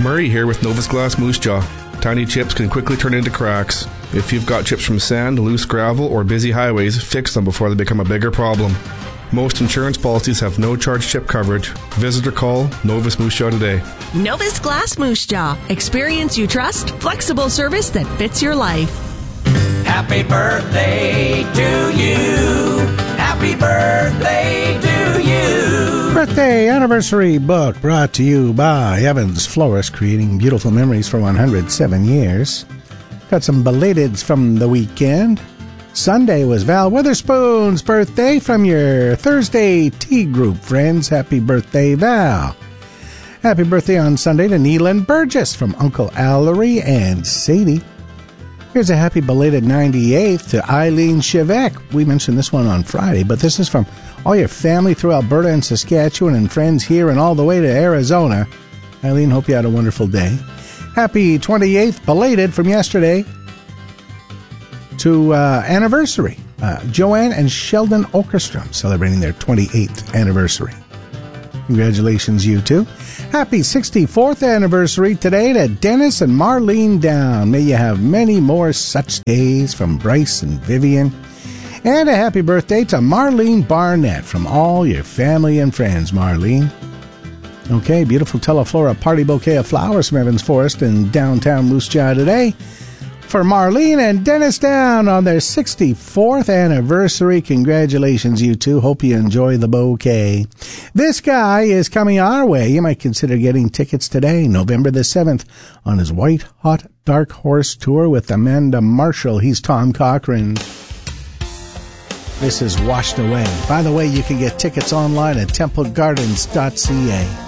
Murray here with Novus Glass Moose Jaw. Tiny chips can quickly turn into cracks. If you've got chips from sand, loose gravel, or busy highways, fix them before they become a bigger problem. Most insurance policies have no-charge chip coverage. Visit or call Novus Moose Jaw today. Novus Glass Moose Jaw. Experience you trust, flexible service that fits your life. Happy birthday to you. Happy birthday to you. Birthday anniversary book brought to you by Evans Florist, creating beautiful memories for 107 years. Got some belateds from the weekend. Sunday was Val Witherspoon's birthday from your Thursday tea group friends. Happy birthday, Val. Happy birthday on Sunday to Neelan Burgess from Uncle Allery and Sadie. Here's a happy belated 98th to Eileen Chevek. We mentioned this one on Friday, but this is from all your family through Alberta and Saskatchewan and friends here and all the way to Arizona. Eileen, hope you had a wonderful day. Happy 28th belated from yesterday to anniversary. Joanne and Sheldon Okerstrom celebrating their 28th anniversary. Congratulations, you two. Happy 64th anniversary today to Dennis and Marlene Down. May you have many more such days from Bryce and Vivian. And a happy birthday to Marlene Barnett from all your family and friends, Marlene. Okay, beautiful Teleflora party bouquet of flowers from Evans Forest in downtown Moose Jaw today. For Marlene and Dennis Down on their 64th anniversary. Congratulations, you two. Hope you enjoy the bouquet. This guy is coming our way. You might consider getting tickets today, November the 7th, on his White Hot Dark Horse tour with Amanda Marshall. He's Tom Cochrane. This is Washed Away. By the way, you can get tickets online at templegardens.ca.